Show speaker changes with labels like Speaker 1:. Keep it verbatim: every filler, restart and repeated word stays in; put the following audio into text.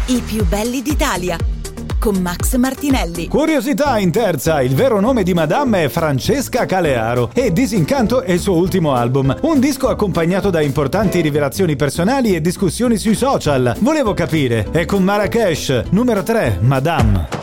Speaker 1: I più belli d'Italia, con Max Martinelli.
Speaker 2: Curiosità in terza: il vero nome di Madame è Francesca Calearo e Disincanto è il suo ultimo album, un disco accompagnato da importanti rivelazioni personali e discussioni sui social. Volevo capire, è con Marrakesh, numero tre, Madame.